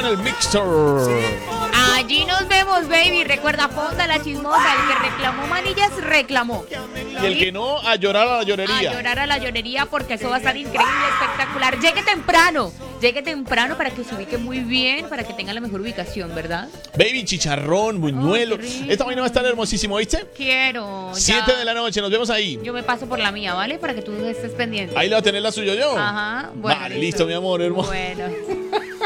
en el Mixer. Allí nos vemos, baby. Recuerda, Fonda la chismosa. El que reclamó manillas, reclamó. Y el que no, a llorar a la llorería. A llorar a la llorería porque eso va a estar increíble, espectacular. Llegue temprano para que se ubique muy bien, para que tenga la mejor ubicación, ¿verdad? Baby, chicharrón, buñuelo. Oh, qué rico. Esta vaina va a estar hermosísimo, ¿viste? Quiero. 7 de la noche, nos vemos ahí. Yo me paso por la mía, ¿vale? Para que tú estés pendiente. Ahí le va a tener la suya yo. Ajá. Bueno, Vale, listo, mi amor, hermoso. Bueno.